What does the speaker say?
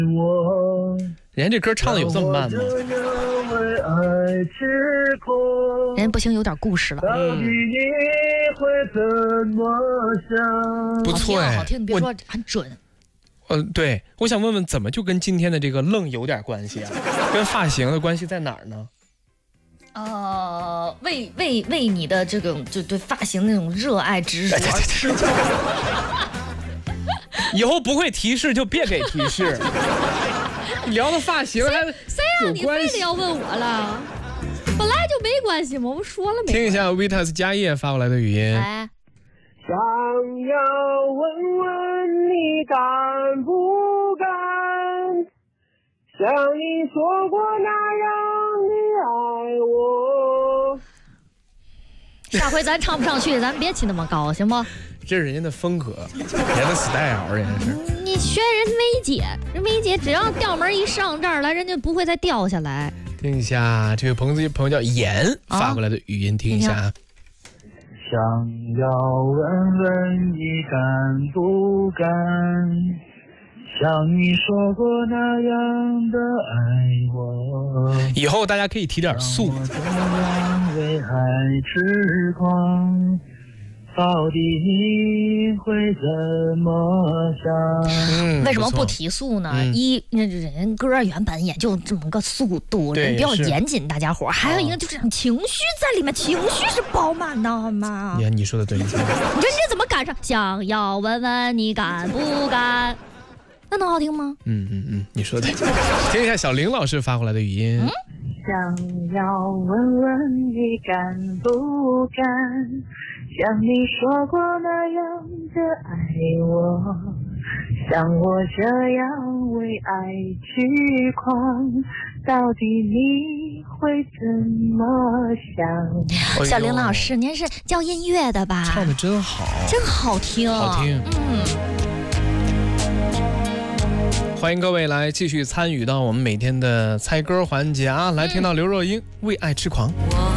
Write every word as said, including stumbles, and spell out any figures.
人家这歌唱的有这么慢吗？ 人家不行，有点故事了。 嗯，不错哎， 好听，你别说很准。 呃，对，我想问问，怎么就跟今天的这个愣有点关系啊？跟发型的关系在哪儿呢？ 呃，为为为你的这种就对发型那种热爱执着而痴狂。 以后不会提示就别给提示。聊的发型还谁让你非得要问我了？本来就没关系嘛，我说了没。 听一下 Vitas 家业发过来的语音。 哎， 想要问问你敢不敢，像你说过那样的爱我。 下回咱唱不上去，咱别起那么高，行不？ 这是人家的风格，人家的 style， 人家是。 你学人薇姐，人薇姐只要调门一上这儿来，人家不会再掉下来。 听一下这位朋友朋友叫严发过来的语音，啊、听一下。 想要问问你敢不敢，像你说过那样的爱我。 以后大家可以提点速。 这样为爱痴狂，到底你会怎么想？ 嗯， 为什么不提速呢？嗯、一，那人歌原本也就这么个速度，人比较严谨，大家伙。还有一个就是情绪在里面，情绪是饱满的，好吗？ 你看你说的对，人家怎么赶上？想要问问你敢不敢？那能好听吗？ 嗯嗯嗯，你说的对。听一下小林老师发过来的语音。嗯， 想要问问你敢不敢？像你说过那样的爱我，像我这样为爱痴狂，到底你会怎么想？ 小林老师，您是教音乐的吧？ 唱的真好， 真好听， 好听。 嗯。 欢迎各位来继续参与到我们每天的猜歌环节啊！来听到刘若英《为爱痴狂》。